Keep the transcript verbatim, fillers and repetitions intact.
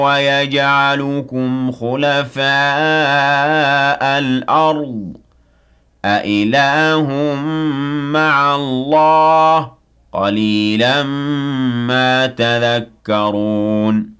وَيَجْعَلُكُمْ خُلَفَاءَ الْأَرْضِ ۚ أَإِلَٰهٌ مَّعَ اللَّهِ ۚ قَلِيلًا مَّا تَذَكَّرُونَ